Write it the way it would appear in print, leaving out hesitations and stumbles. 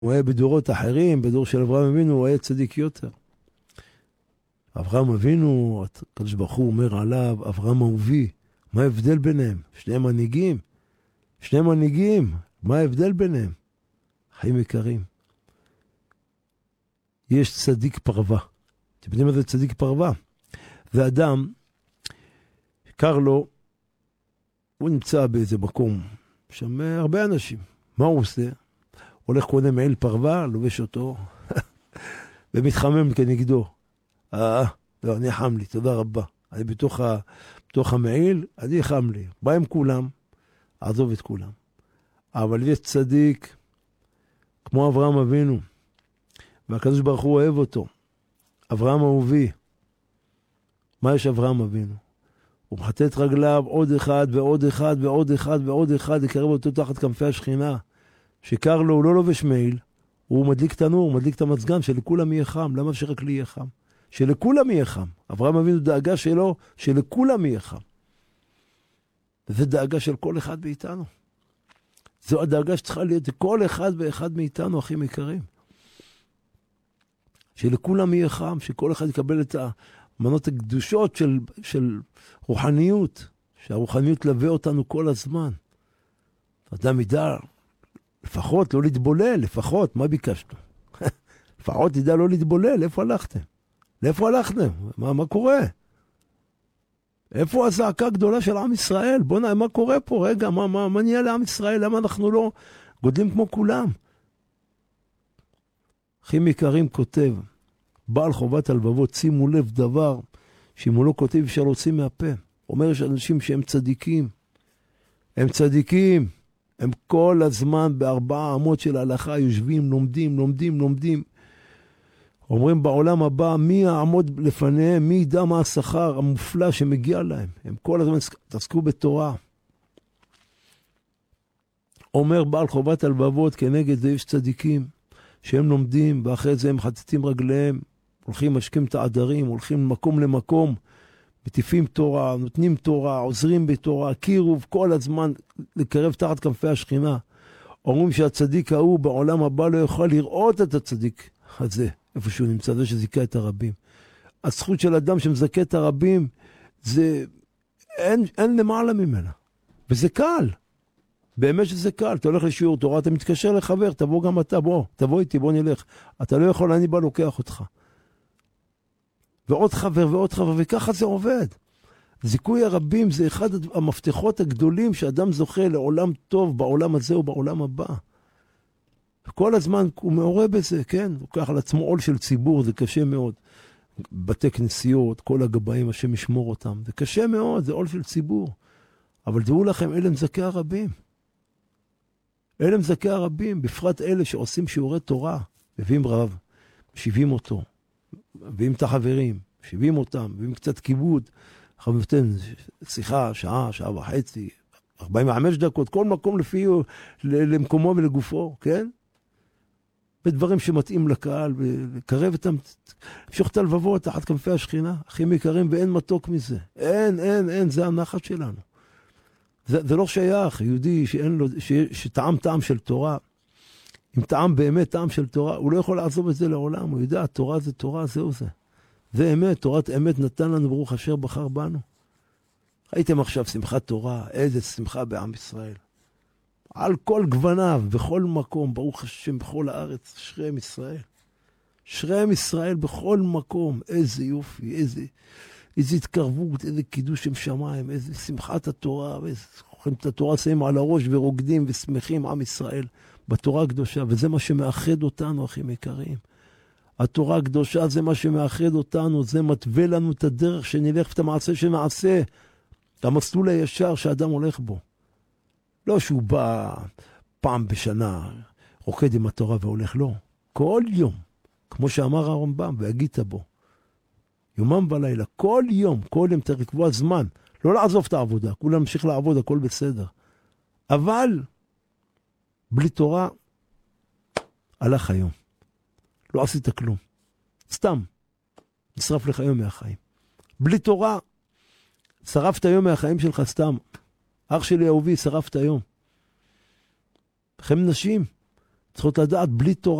הוא היה בדורות אחרים, בדור של אברהם אבינו, הוא היה צדיק יותר. אברהם אבינו, הקדוש ברוך הוא אומר עליו, אברהם אהובי, מה ההבדל ביניהם? שניהם מנהיגים. שניהם מנהיגים, מה ההבדל ביניהם? חיים יקרים. יש צדיק פרווה. אתם יודעים מה זה צדיק פרווה? זה אדם, קר לו, הוא נמצא באיזה מקום, שם הרבה אנשים. מה הוא עושה? הולך קונה מעיל פרווה, לובש אותו, ומתחמם כנגדו. לא, אני חם לי, תודה רבה. אני בתוך המעיל, אני חם לי. בא עם כולם, עזוב את כולם. אבל יש צדיק, כמו אברהם אבינו, והקדוש ברוך הוא אוהב אותו. אברהם אהובי. מה יש אברהם אבינו? הוא מחטט רגליו עוד אחד ועוד אחד ועוד אחד ועוד אחד, יקרב אותו תחת כנפי השכינה. שקר לו, הוא לא לובש מעיל, הוא מדליק תנור, הוא מדליק את המצגן, שלכולם יהיה חם. למה שרק לי יהיה חם? שלכולם יהיה חם. אברהם אבינו דאגה שלו, שלכולם יהיה חם. וזה דאגה של כל אחד מאיתנו. זו הדאגה שצריכה להיות כל אחד ואחד מאיתנו, אחים יקרים. שלכולם יהיה חם, שכל אחד יקבל את המנות הקדושות של רוחניות, שהרוחניות תלווה אותנו כל הזמן. אדם ידע, לפחות לא להתבולל, לפחות, מה ביקשנו? לפחות ידע לא להתבולל, איפה הלכתם? לאיפה הלכתם? מה קורה? איפה הזעקה הגדולה של עם ישראל? בוא נראה, מה קורה פה? רגע, מה נהיה לעם ישראל? למה אנחנו לא גודלים כמו כולם? אחים יקרים כותב, בעל חובת הלבבות, שימו לב דבר, שאם הוא לא כותב אפשר להוציא מהפה. אומר, יש אנשים שהם צדיקים. הם צדיקים. הם כל הזמן בארבעה אמות של ההלכה יושבים, לומדים. אומרים בעולם הבא, מי יעמוד לפניהם, מי ידע מה השכר המופלא שמגיע להם. הם כל הזמן תעסקו בתורה. אומר בעל חובת הלבבות, כנגד זה יש צדיקים, שהם לומדים, ואחרי זה הם חטטים רגליהם, הולכים משקים את העדרים, הולכים ממקום למקום, מטיפים תורה, נותנים תורה, עוזרים בתורה, קירוב, כל הזמן לקרב תחת כנפי השכינה. אומרים שהצדיק ההוא בעולם הבא לא יכול לראות את הצדיק הזה, איפה שהוא נמצא, זה שזיקה את הרבים. הזכות של אדם שמזכה את הרבים, זה אין למעלה ממנה. וזה קל. באמת שזה קל. אתה הולך לשיעור תורה, אתה מתקשר לחבר, תבוא גם אתה, תבוא איתי, בוא נלך. אתה לא יכול, אני בא לוקח אותך. ועוד חבר, וככה זה עובד. זיכוי הרבים זה אחד המפתחות הגדולים שאדם זוכה לעולם טוב בעולם הזה או בעולם הבא. וכל הזמן הוא מעורה בזה, כן? לוקח על עצמו עול של ציבור, זה קשה מאוד. בתי כנסיות, כל הגבאים, השם ישמור אותם. זה קשה מאוד, זה עול של ציבור. אבל דעו לכם, אלה מזכי הרבים. אלה מזכי הרבים, בפרט אלה שעושים שיעורי תורה. מביאים רב, משיבים אותו. מביאים את החברים, משיבים אותם, מביאים קצת כיבוד. חבבתן, שיחה, שעה וחצי, 45 דקות, כל מקום לפי, למקומו ולגופו, כן? בדברים שמתאים לקהל, ולקרב את המשוך את הלבבות תחת כנפי השכינה, אחים יקרים, ואין מתוק מזה. אין, זה הנחת שלנו. זה לא שייך, יהודי שאין לו, טעם של תורה, אם טעם באמת טעם של תורה, הוא לא יכול לעזוב את זה לעולם, הוא יודע, התורה זה תורה, זהו זה. זה אמת, תורת אמת נתן לנו ברוך אשר בחר בנו. ראיתם עכשיו שמחת תורה, איזה שמחה בעם ישראל. על כל גווניו, בכל מקום, ברוך השם, בכל הארץ, שרם ישראל. שרם ישראל בכל מקום, איזה יופי, איזה התקרבות, איזה קידוש שם שמיים, איזה שמחת התורה, אוכלים את התורה, שמים על הראש ורוקדים ושמחים עם ישראל בתורה הקדושה, וזה מה שמאחד אותנו, אחים יקרים. התורה הקדושה זה מה שמאחד אותנו, זה מתווה לנו את הדרך שנלך ואת המעשה שנעשה, את המסלול הישר שאדם הולך בו. לא שהוא בא פעם בשנה, רוקד עם התורה והולך, לא. כל יום, כמו שאמר הרמב"ם, והגית בו. יומם ולילה, כל יום צריך לקבוע זמן, לא לעזוב את העבודה, כולם נמשיך לעבוד, הכל בסדר. אבל, בלי תורה, הלך היום. לא עשית כלום. סתם. נשרף לך יום מהחיים. בלי תורה, שרפת יום מהחיים שלך סתם. אח שלי אהובי, שרפת יום. לכם נשים, צריכות לדעת, בלי תורה